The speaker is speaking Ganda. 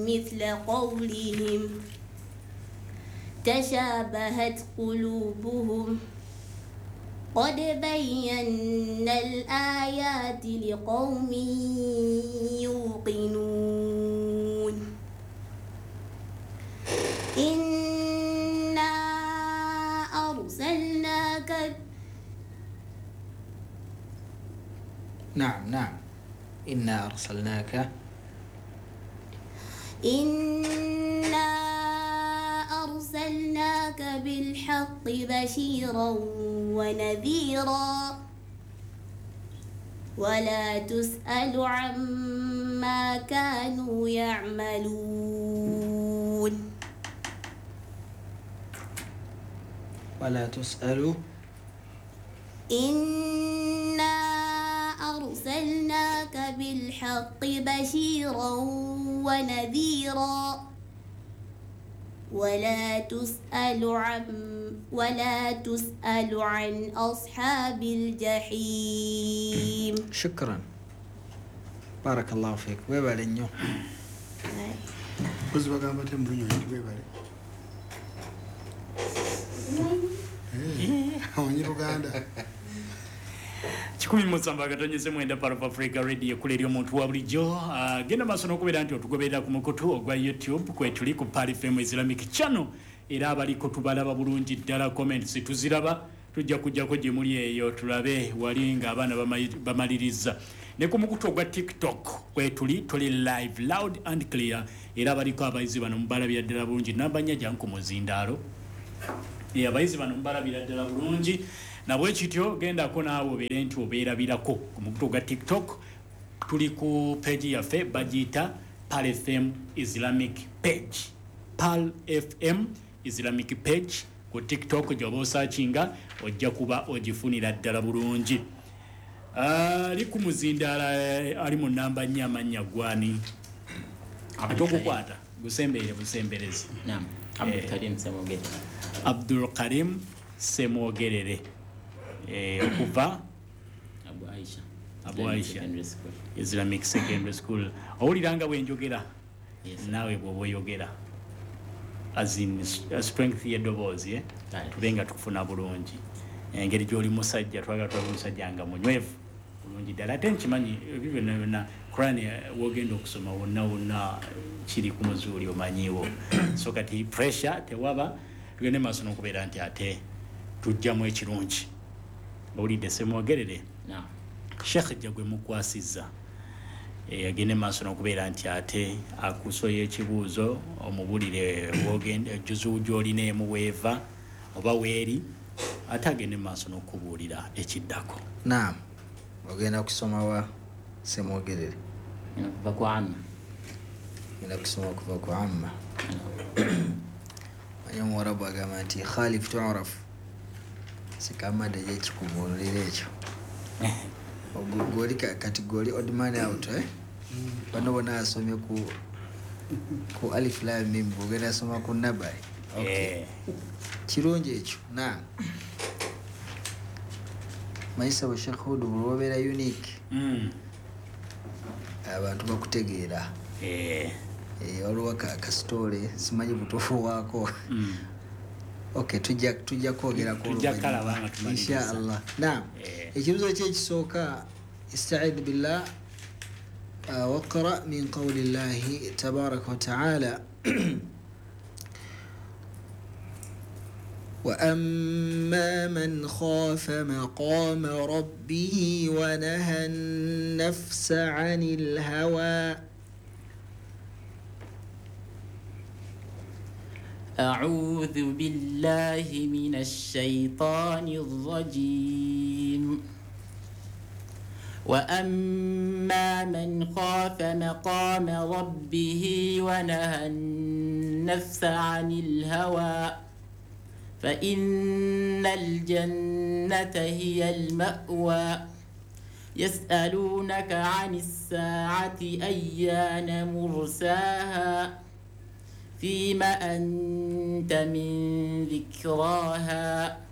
مثل قولهم تشابهت قلوبهم قد بينا الآيات لقوم يوقنون إنا أرسلناك نعم إنا أرسلناك بالحق بشيرا ونذيرا ولا تسأل عما كانوا يعملون ولا تسأل إنا أرسلناك بالحق بشيرا ونذيرا ولا تسأل عن أصحاب الجحيم. شكرا بارك الله فيك. ويبالي نيو كوزبا غامبا تمبريو ويبالي Uganda. Chikumi Musamba katonyese mwenda Paro Africa Radio kulerio muntu wa bulijjo genda masono kubera nti otugobera ku mukutu ogwa YouTube kwe tuli ku Pali FM Islamic Channel era abaliko tubalaba bulungi ddala comments tuziraba tujja kujjako gye muli eyo tulabe wali nga abaana bamaliriza ne ku mukutu ogwa TikTok kwe tuli live loud and clear era abaliko abayizi bano mubalabira ddala bulungi nabanya janku muzindaalo abayizi bano mubalabira ddala bulungi na bwe kityo genda ko naawo beere nti obeerabirako ku mukutu gwa TikTok tuli ku page yaffe bagiyita Pal FM Islamic page. Pal FM Islamic page ku TikTok gy'oba osaakinga ojja kuba ogifunira ddala bulungi. Ali ku muzindaala ali mu nnamba 4 amannya gwani atokukwata gusembeere busemberezi. Naam, Abdul Karim Semwogerere okuva Abu Aisha Islamic Secondary School. Owuliranga bwenjogera naawe bw'oba oyogera as in strength y'eddoboozi tubenga tukufuna bulungi engeri gy'oli musajja twagala tulabe omusajja nga munywevu bulungi ddala ate nkimanyi ebyo byonna byonna Quran wogenda okusoma wonna kiri ku muzuuli omanyiwo so kati pressure tewaba tugende maaso n'okubeera nti ate tujjamu ekirungi. Owulidde Semwogerere Sheikh Jagwe mukwasizza agende maaso n'okubeera nti ate akusoya ekibuuzo omubulire wogenda juzu gy'olina emuweeva oba weeri ate agende maaso n'okubuulira ekiddako. Naam, ogenda kusoma wa Semwogerere kuva ku amma ogenda kusoma kuva ku amma manyi Omwarabu agamba nti khalif tu'raf sikamada yekikubuulira ekyo goli kati goli odd man out bano bona asomye ku alif lam mim bogenda asoma ku nabai kirungi ekyo. Naam, mayisa wa Sheikh Hudu bulobera unique abantu bakutegeera waliwo kasitole simanyi butuufu waako. Okay, tujja kwogera ku inshallah. Naam, ekibuzo kyekisooka ista'id billah waqra min qawli llahi tabaraka wa ta'ala وأما من خاف مقام ربه ونهى النفس عن الهوى. أعوذ بالله من الشيطان الرجيم. وأما من خاف مقام ربه ونهى النفس عن الهوى فإن الجنة هي المأوى. يسألونك عن الساعة أيان مرساها فيما أنت من ذكراها